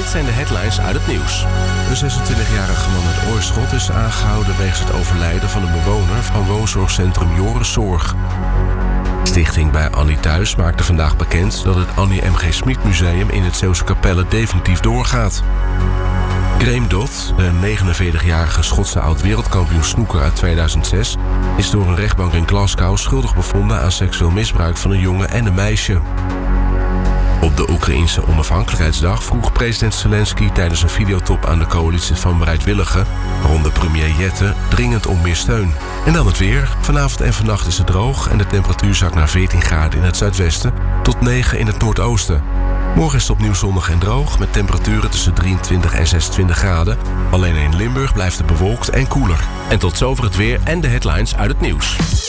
dit zijn de headlines uit het nieuws. Een 26-jarige man uit Oorschot is aangehouden wegens het overlijden van een bewoner van woonzorgcentrum Joriszorg. Stichting Bij Annie Thuis maakte vandaag bekend dat het Annie M.G. Smit Museum in het Zeeuwse Capelle definitief doorgaat. Graham Dodd, de 49-jarige Schotse oud-wereldkampioen snooker uit 2006... is door een rechtbank in Glasgow schuldig bevonden aan seksueel misbruik van een jongen en een meisje. Op de Oekraïense onafhankelijkheidsdag vroeg president Zelensky tijdens een videotop aan de coalitie van bereidwilligen, waaronder premier Jette, dringend om meer steun. En dan het weer. Vanavond en vannacht is het droog en de temperatuur zakt naar 14 graden in het zuidwesten tot 9 in het noordoosten. Morgen is het opnieuw zonnig en droog met temperaturen tussen 23 en 26 graden. Alleen in Limburg blijft het bewolkt en koeler. En tot zover het weer en de headlines uit het nieuws.